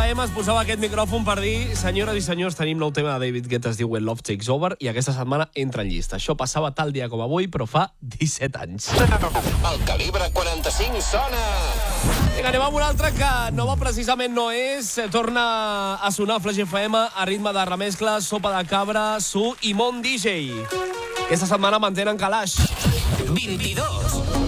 FM es posava aquest micròfon per dir: senyores i senyors, tenim nou tema de David Guetta, es diu When Love Takes Over, i aquesta setmana entra en llista. Això passava tal dia com avui, però fa 17 anys. El calibre 45 sona. Vinga, anem amb un altre que no precisament no és. Torna a sonar Flash FM a ritme de remescla, Sopa de Cabra, Su i Mon DJ. Aquesta setmana mantenen calaix. 22.